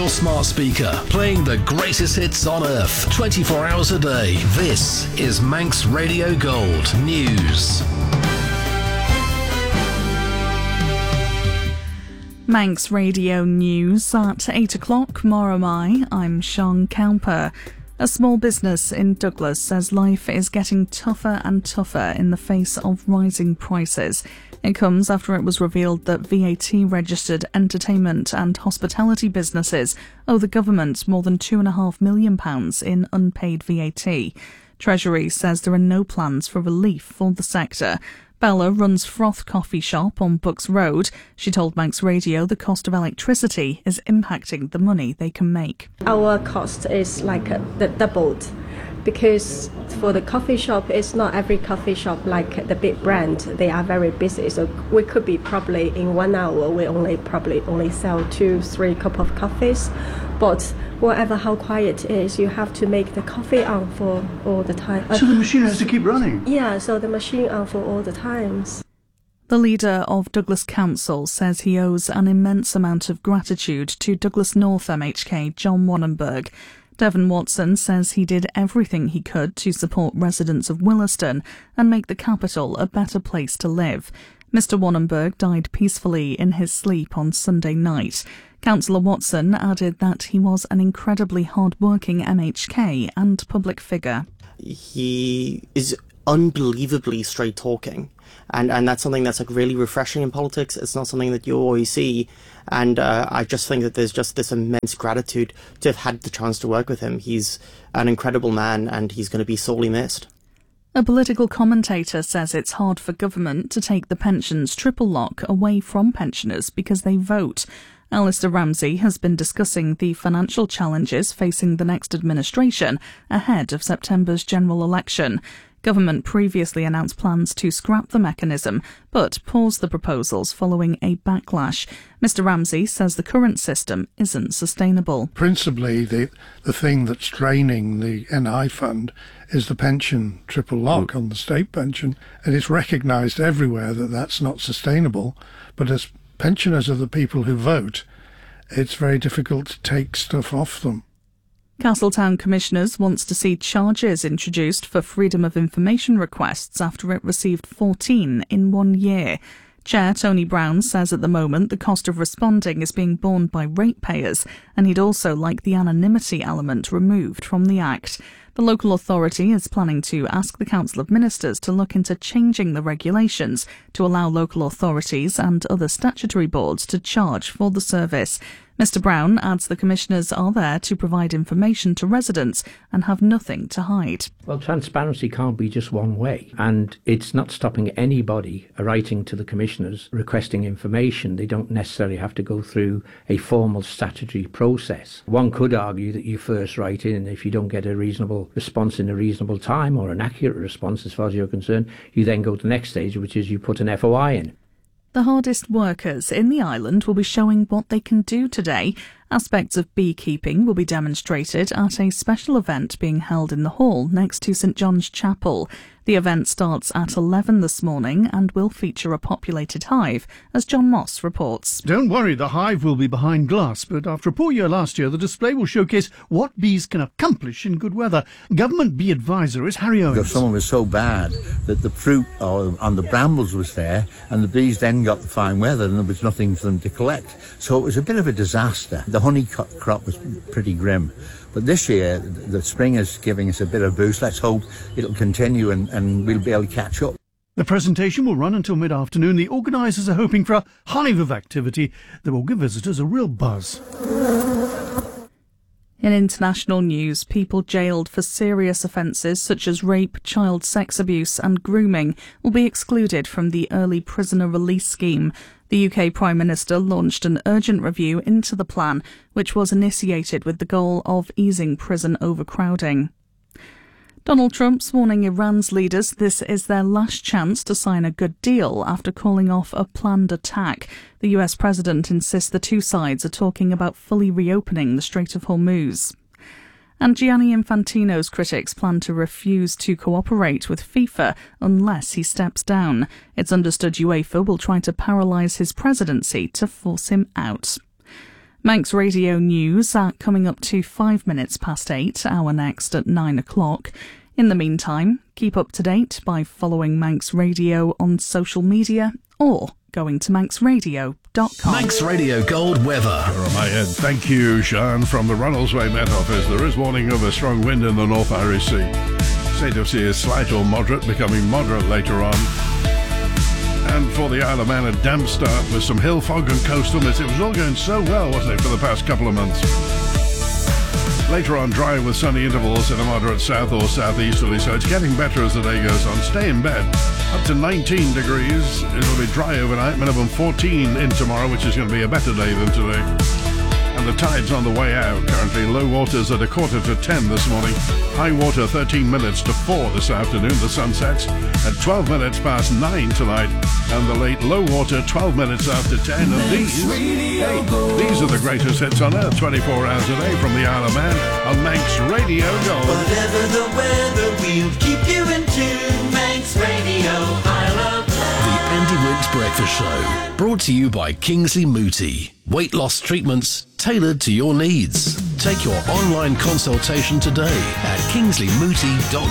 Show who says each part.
Speaker 1: your smart speaker, playing the greatest hits on earth, 24 hours a day. This is Manx Radio Gold News.
Speaker 2: Manx Radio News at 8 o'clock. Moramai, I'm Sean Cowper. A small business in Douglas says life is getting tougher and tougher in the face of rising prices. It comes after it was revealed that VAT-registered entertainment and hospitality businesses owe the government more than £2.5 million in unpaid VAT. Treasury says there are no plans for relief for the sector. Bella runs Froth Coffee Shop on Bucks Road. She told Manx Radio the cost of electricity is impacting the money they can make.
Speaker 3: Our cost is doubled because for the coffee shop, it's not every coffee shop like the big brand. They are very busy, so we could be probably in 1 hour we only sell 2-3 cups of coffees. But whatever how quiet it is, you have to make the coffee on for all the time.
Speaker 4: So the machine has to keep running?
Speaker 3: Yeah, so the machine on for all the times.
Speaker 2: The leader of Douglas Council says he owes an immense amount of gratitude to Douglas North MHK John Wannenberg. Devon Watson says he did everything he could to support residents of Williston and make the capital a better place to live. Mr Wannenberg died peacefully in his sleep on Sunday night. Councillor Watson added that he was an incredibly hard-working MHK and public figure.
Speaker 5: He is unbelievably straight-talking, and that's something that's really refreshing in politics. It's not something that you always see, and I just think that there's just this immense gratitude to have had the chance to work with him. He's an incredible man, and he's going to be sorely missed.
Speaker 2: A political commentator says it's hard for government to take the pensions triple lock away from pensioners because they vote. Alistair Ramsey has been discussing the financial challenges facing the next administration ahead of September's general election. Government previously announced plans to scrap the mechanism, but paused the proposals following a backlash. Mr Ramsey says the current system isn't sustainable.
Speaker 4: Principally, the thing that's draining the NI fund is the pension triple lock on the state pension, and it's recognised everywhere that that's not sustainable. But as pensioners are the people who vote, it's very difficult to take stuff off them.
Speaker 2: Castletown Commissioners wants to see charges introduced for freedom of information requests after it received 14 in 1 year. Chair Tony Brown says at the moment the cost of responding is being borne by ratepayers, and he'd also like the anonymity element removed from the Act. The local authority is planning to ask the Council of Ministers to look into changing the regulations to allow local authorities and other statutory boards to charge for the service. Mr Brown adds the commissioners are there to provide information to residents and have nothing to hide.
Speaker 6: Well, transparency can't be just one way, and it's not stopping anybody writing to the commissioners requesting information. They don't necessarily have to go through a formal statutory process. One could argue that you first write in, and if you don't get a reasonable response in a reasonable time, or an accurate response as far as you're concerned, you then go to the next stage, which is you put an FOI in.
Speaker 2: The hardest workers in the island will be showing what they can do today. Aspects of beekeeping will be demonstrated at a special event being held in the hall next to St John's Chapel. The event starts at 11 this morning and will feature a populated hive, as John Moss reports.
Speaker 7: Don't worry, the hive will be behind glass, but after a poor year last year, the display will showcase what bees can accomplish in good weather. Government bee advisor is Harry Owens.
Speaker 8: The summer was so bad that the fruit on the brambles was there, and the bees then got the fine weather and there was nothing for them to collect. So it was a bit of a disaster. The honey crop was pretty grim. But this year, the spring is giving us a bit of boost. Let's hope it'll continue and we'll be able to catch up.
Speaker 7: The presentation will run until mid-afternoon. The organisers are hoping for a hive of activity that will give visitors a real buzz.
Speaker 2: In international news, people jailed for serious offences such as rape, child sex abuse and grooming will be excluded from the early prisoner release scheme. The UK Prime Minister launched an urgent review into the plan, which was initiated with the goal of easing prison overcrowding. Donald Trump's warning Iran's leaders this is their last chance to sign a good deal after calling off a planned attack. The US president insists the two sides are talking about fully reopening the Strait of Hormuz. And Gianni Infantino's critics plan to refuse to cooperate with FIFA unless he steps down. It's understood UEFA will try to paralyse his presidency to force him out. Manx Radio News are coming up to 5 minutes past 8, our next at 9 o'clock. In the meantime, keep up to date by following Manx Radio on social media or going to manxradio.com.
Speaker 1: Manx Radio Gold weather.
Speaker 9: On my end, thank you, Sean. From the Ronaldsway Met Office, there is warning of a strong wind in the North Irish Sea. State of sea is slight or moderate, becoming moderate later on. And for the Isle of Man, a damp start with some hill fog and coastal mist. It was all going so well, wasn't it, for the past couple of months? Later on, dry with sunny intervals in a moderate south or southeasterly, so it's getting better as the day goes on. Stay in bed. Up to 19 degrees. It'll be dry overnight, minimum 14 in tomorrow, which is going to be a better day than today. And the tide's on the way out currently. Low water's at 9:45 this morning. High water 13 minutes to 4 this afternoon. The sun sets at 12 minutes past 9 tonight. And the late low water 12 minutes after 10. And these are the greatest hits on earth 24 hours a day from the Isle of Man on Manx Radio Gold.
Speaker 10: Whatever the weather, we'll keep you in tune. Manx Radio, Isle of Man.
Speaker 1: The Andy Wicks Breakfast Show, brought to you by Kingsley Mooti. Weight loss treatments tailored to your needs. Take your online consultation today at kingsleymooti.com.